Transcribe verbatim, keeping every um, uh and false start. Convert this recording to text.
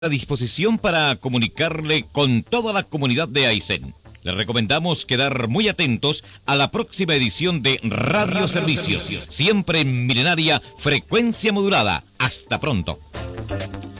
a disposición para comunicarle con toda la comunidad de Aysén. Les recomendamos quedar muy atentos a la próxima edición de Radio Servicios, siempre en milenaria frecuencia modulada. Hasta pronto.